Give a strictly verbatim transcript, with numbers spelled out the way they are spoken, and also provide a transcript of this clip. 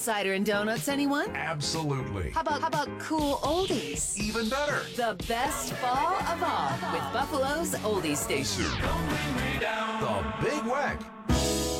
cider and donuts, anyone? Absolutely. How about how about cool oldies? Even better. The best fall of all with Buffalo's Oldie Station. The Big Wack